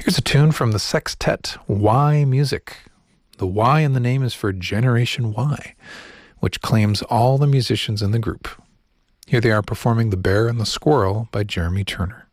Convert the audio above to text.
Here's a tune from the sextet Y Music. The Y in the name is for Generation Y, which claims all the musicians in the group. Here they are performing The Bear and the Squirrel by Jeremy Turner.